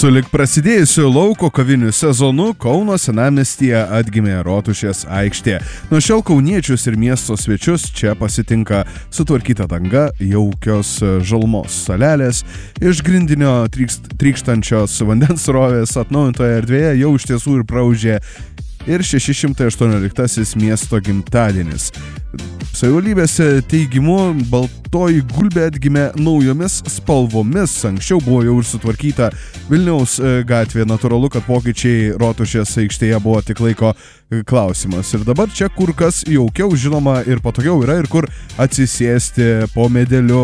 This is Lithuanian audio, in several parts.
Sulig prasidėjusiu lauko kavinių sezonu Kauno senamiestyje atgimė Rotušės aikštė. Nuo šiol kauniečius ir miesto svečius čia pasitinka sutvarkyta danga, jaukios žalumos salelės, iš grindinio trykštančios vandens srovės atnaujintoje erdvėje jau iš tiesų ir praūžė ir 618 miesto gimtadienis. Savivaldybės teigimu, baltoji gulbė atgimė naujomis spalvomis. Anksčiau buvo jau ir sutvarkyta Vilniaus gatvė. Natūralu, kad pokyčiai Rotušės aikštėje buvo tik laiko klausimas. Ir dabar čia kur kas jaukiau, žinoma, ir patogiau yra ir kur atsisėsti po medeliu,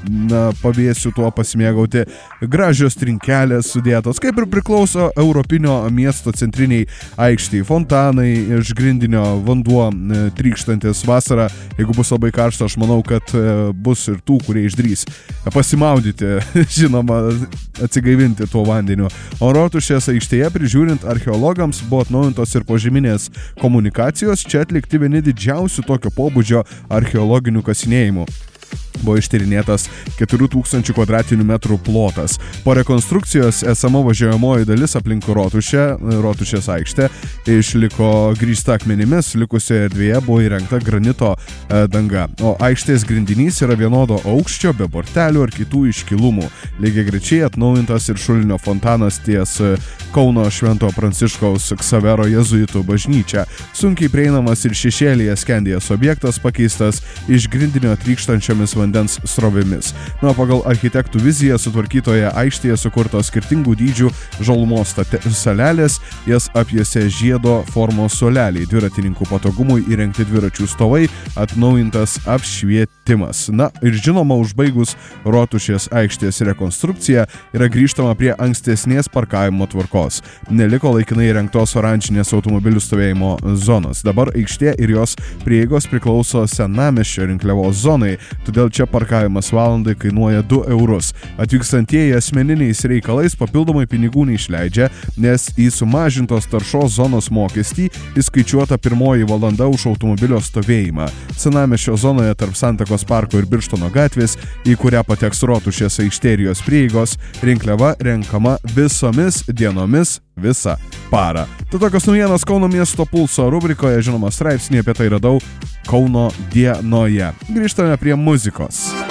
pavėsiu tuo pasimėgauti, gražios trinkelės sudėtos, kaip ir priklauso europinio miesto centriniai aikštėje. Fontanai, iš grindinio vanduo trykštantis vasarą. Jeigu bus labai karšta, aš manau, kad bus ir tų, kurie išdrys pasimaudyti, žinoma, atsigaivinti tuo vandeniu. O Rotušės aikštėje prižiūrint archeologams buvo atnaujintos ir požeminės komunikacijos. Čia atlikti vieni didžiausių tokio pobūdžio archeologinių kasinėjimų. Buvo ištyrinėtas 4000 kvadratinių metrų plotas. Po rekonstrukcijos esama važiuojamoji dalis aplink Rotušės aikštę išliko grįsta akmenimis, likusioje erdvėje buvo įrengta granito danga. O aikštės grindinys yra vienodo aukščio, be bortelių ar kitų iškilumų. Lygiagrečiai atnaujintas ir šulinio fontanas ties Kauno Švento Pranciškaus Ksavero jėzuitų bažnyčia. Sunkiai prieinamas ir šešėlyje skendėjęs objektas pakeistas iš grindinio trykštančiomis vandens srovėmis. Pagal architektų viziją sutvarkytoje aikštėje sukurtos skirtingų dydžių žalumos salelės, jas apjuosė žiedo formos suoleliai, dviratininkų patogumui įrengti dviračių stovai, atnaujintas apšvietimas. Ir žinoma, užbaigus Rotušės aikštės rekonstrukciją yra grįžtama prie ankstesnės parkavimo tvarkos. Neliko laikinai įrengtos oranžinės automobilių stovėjimo zonos. Dabar aikštė ir jos prieigos priklauso senamiesčio rinkliavos zonai, todėl čia parkavimas valandai kainuoja 2 eurus. Atvykstantieji asmeniniais reikalais papildomai pinigų neišleidžia, nes į sumažintos taršos zonos mokestį įskaičiuota pirmoji valanda už automobilio stovėjimą. Senamiesčio zonoje tarp Santakos parko ir Birštono gatvės, į kurią pateks Rotušės aikštė ir jos prieigos, rinkliava renkama visomis dienomis visą parą. Tai tokios naujienos Kauno miesto pulso rubrikoje, žinoma, straipsnį apie tai radau Kauno dienoje. Grįžtame prie muzikos.